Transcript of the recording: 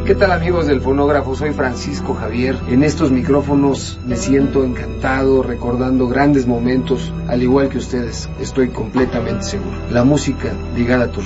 ¿Qué tal, amigos del fonógrafo? Soy Francisco Javier. En estos micrófonos me siento encantado, recordando grandes momentos, al igual que ustedes, estoy completamente seguro. La música ligada a tus